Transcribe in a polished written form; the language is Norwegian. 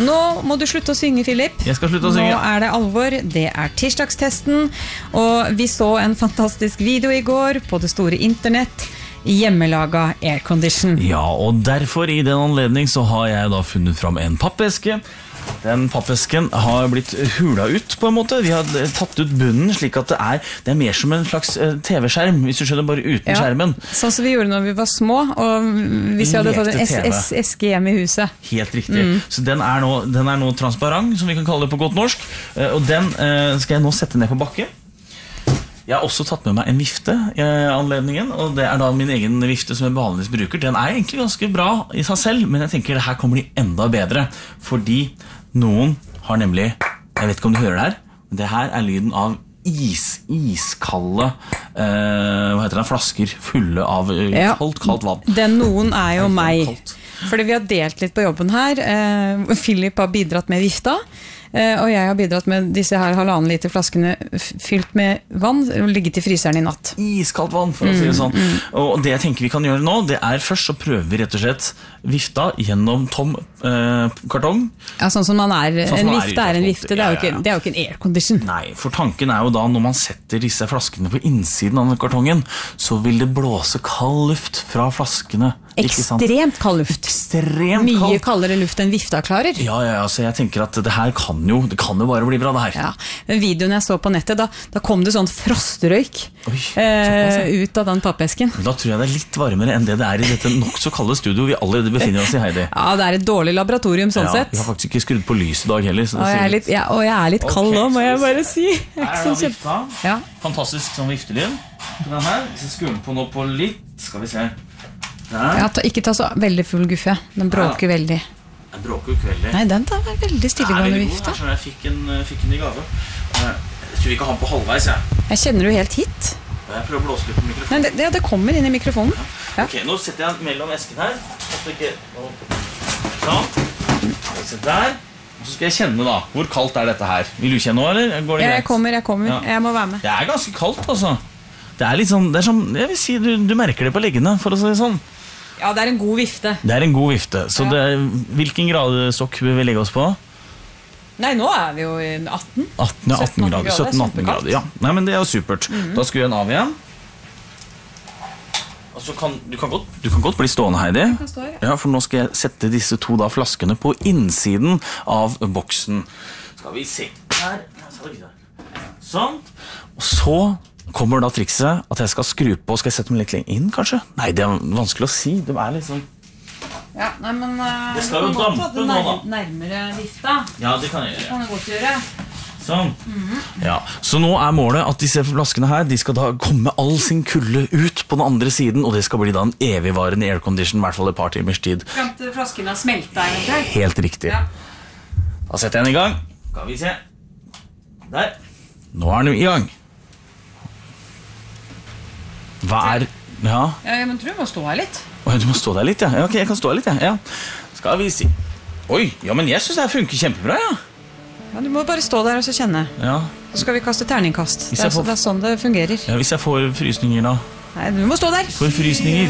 Og nå må du slutte å synge, Philip. Jeg skal slutte å synge. Nå det alvor, det tirsdagstesten, og vi så en fantastisk video i går på det store internett, hjemmelaga aircondition. Ja, og derfor i den anledning så har jeg da funnet fram en pappeske. Den pappesken har blitt hula ut på en måte. Vi har tatt ut bunnen slik at det er mer som en slags TV-skjerm, hvis du skjønner, bare uten skjermen. Sånn som vi gjorde når vi var små, og hvis vi hadde fått en eske hjemme i huset. Helt riktig. Så den er nå transparent, som vi kan kalle det på godt norsk. Og den skal jeg nå sette ned på bakken. Jeg har også tatt med meg en vifte i anledningen, og det er da min egen vifte som jeg vanligvis bruker. Den er egentlig ganske bra i seg selv, men jeg tenker det her kommer de enda bedre, fordi noen har nemlig, jeg vet ikke om du hører det her, men det her er lyden av iskalde flasker fulle av kaldt vann. Den noen er jo meg, fordi vi har delt litt på jobben her. Philip har bidratt med vifta, og jeg har bidratt med disse her 1,5 liter flaskene fylt med vann og ligget i fryseren i natt. Iskaldt vann, for å si det sånn. Og det jeg tenker vi kan gjøre nå, det er først så prøver vi rett og slett vifta gjennom tom kartong. Ja, sånn som man er. En vifte er en vifte, det er jo ikke en aircondition. Nei, for tanken er jo da når man setter disse flaskene på innsiden av kartongen, så vil det blåse kald luft fra flaskene. Ekstremt kald luft. Mye kaldere luft enn vifta klarer. Ja, så jeg tenker at det her kan jo bare bli bra det her. Ja, men videoen jeg så på nettet, da kom det sånn frostrøyk ut av den pappesken. Da tror jeg det er litt varmere enn det er i dette nok så kalde studio vi allerede befinner oss i, Heidi. Ja, det er et dårlig laboratorium sånn sett. Vi har faktisk ikke skrudd på lys i dag heller. Og jeg er litt kald nå, må jeg bare si. Her er da vifta. Fantastisk sånn viftelyd. Den her, hvis jeg skrur på nå på litt, skal vi se. Ja, ikke ta så veldig full guffe. Den bråker veldig. Den bråker jo ikke veldig. Nei, den tar veldig stillegående vifte. Jeg fikk den i gave. Jeg tror vi kan ha den på halvveis, Jeg kjenner du helt hit. Jeg prøver å blåse litt på mikrofonen. Nei, det kommer inn i mikrofonen. Ja. Ok, nå setter jeg den mellom esken her. Sånn. Se der. Og så skal jeg kjenne da, hvor kaldt er dette her? Vil du kjenne nå, eller? Går det greit? Jeg kommer. Jeg må være med. Det er ganske kaldt, altså. Det er litt sånn, jeg vil si, du merker det på leggene, for å si det sånn. Ja, det er en god vifte. Det er en god vifte. Så hvilken gradestokk vil vi legge oss på? Nei, nå er vi jo i 18. 18 grader. 17-18 grader, ja. Nei, men det er jo supert. Da skrur jeg den av igjen. Og så du kan godt bli stående, Heidi. Jeg kan stå her, ja, for nå skal jeg sette disse to flaskene på innsiden av boksen. Skal vi se her. Sånn. Og så kommer da trikset at jeg skal skru på. Skal jeg sette dem litt lenger inn, kanskje? Nei, det er vanskelig å si. Det er liksom... Ja, nei, men... Det skal jo dampe nå, da. Nærmere vifta. Ja, det kan jeg gjøre. Det kan jeg godt gjøre. Sånn. Ja, så nå er målet at disse flaskene her, de skal da komme all sin kulde ut på den andre siden, og det skal bli da en evigvarende aircondition, i hvert fall et par timers tid. Frem til flaskene har smeltet eventuelt. Helt riktig. Ja. Da setter jeg den i gang. Skal vi se. Der. Nå er den i gang. Hva er... Ja, men tror du må stå her litt. Du må stå der litt, ja. Ok, jeg kan stå her litt, ja. Skal vi si... Oi, ja, men jeg synes det her funker kjempebra, ja. Ja, du må bare stå der og så kjenne. Ja. Så skal vi kaste terningkast. Det er sånn det fungerer. Ja, hvis jeg får frysninger da. Nei, du må stå der. For frysninger.